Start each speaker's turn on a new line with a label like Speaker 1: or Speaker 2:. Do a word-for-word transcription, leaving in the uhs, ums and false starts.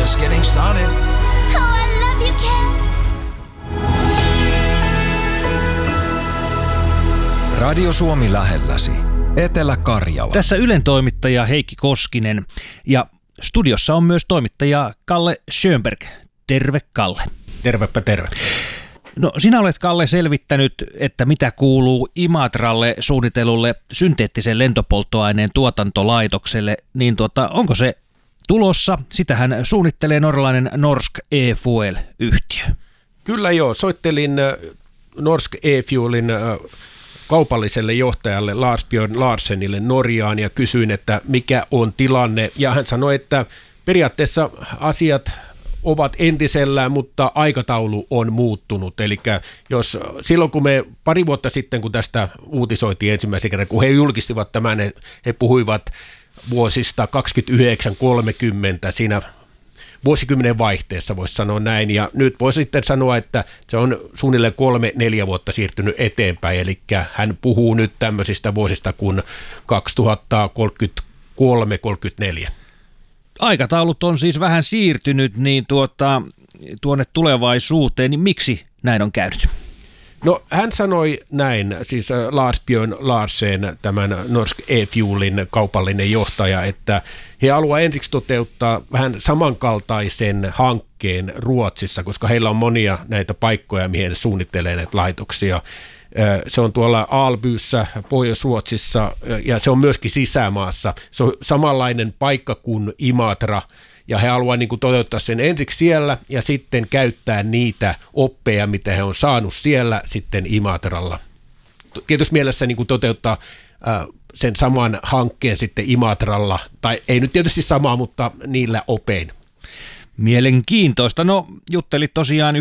Speaker 1: just getting started.
Speaker 2: Oh, I love you, Ken.
Speaker 3: Radio Suomi lähelläsi. Etelä-Karjala.
Speaker 4: Tässä Ylen toimittaja Heikki Koskinen ja studiossa on myös toimittaja Kalle Schönberg. Terve, Kalle.
Speaker 5: Tervepä terve.
Speaker 4: No, sinä olet, Kalle, selvittänyt, että mitä kuuluu Imatralle suunnitelulle synteettisen lentopolttoaineen tuotantolaitokselle, niin tuota, onko se tulossa? Sitähän suunnittelee norjalainen Norsk E-Fuel-yhtiö.
Speaker 5: Kyllä joo, soittelin Norsk E-Fuelin kaupalliselle johtajalle Lars Björn Larsenille Norjaan ja kysyin, että mikä on tilanne, ja hän sanoi, että periaatteessa asiat ovat entisellään, mutta aikataulu on muuttunut. Eli jos silloin, kun me pari vuotta sitten, kun tästä uutisoitiin ensimmäisen kerran, kun he julkistivat tämän, he, he puhuivat vuosista kaksikymmentäyhdeksän kolmekymmentä siinä vuosikymmenen vaihteessa, voisi sanoa näin, ja nyt voisi sitten sanoa, että se on suunnilleen kolme, neljä vuotta siirtynyt eteenpäin, eli hän puhuu nyt tämmöisistä vuosista kuin kaksituhattakolmekymmentäkolme kolmekymmentäneljä.
Speaker 4: Aikataulut on siis vähän siirtynyt niin tuota, tuonne tulevaisuuteen, niin miksi näin on käynyt?
Speaker 5: No hän sanoi näin, siis Lars Björn Larsen, tämän Norsk E-Fuelin kaupallinen johtaja, että he haluavat ensiksi toteuttaa vähän samankaltaisen hankkeen Ruotsissa, koska heillä on monia näitä paikkoja, mihin suunnittelee näitä laitoksia. Se on tuolla Aalbyssä, Pohjois-Ruotsissa, ja se on myöskin sisämaassa. Se on samanlainen paikka kuin Imatra, ja he haluavat niin kuin toteuttaa sen ensiksi siellä, ja sitten käyttää niitä oppeja, mitä he on saanut siellä sitten Imatralla. Tietysti mielessä niin kuin toteuttaa sen saman hankkeen sitten Imatralla, tai ei nyt tietysti samaa, mutta niillä opein.
Speaker 4: Mielenkiintoista. No, juttelit tosiaan